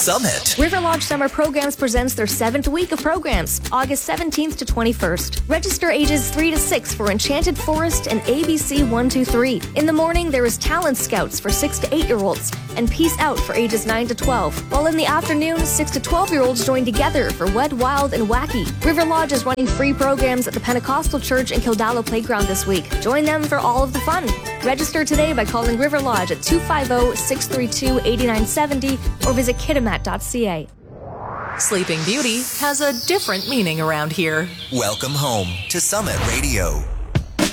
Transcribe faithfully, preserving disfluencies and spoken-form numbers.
Summit. River Lodge Summer Programs presents their seventh week of programs, August seventeenth to twenty-first. Register ages three to six for Enchanted Forest and A B C one two three. In the morning, there is Talent Scouts for six to eight year olds and Peace Out for ages nine to twelve. While in the afternoon, six to twelve year olds join together for Wet, Wild, and Wacky. River Lodge is running free programs at the Pentecostal Church and Kildallo Playground this week. Join them for all of the fun. Register today by calling River Lodge at two five zero, six three two, eight nine seven zero or visit kitamat dot c a. Sleeping Beauty has a different meaning around here. Welcome home to Summit Radio.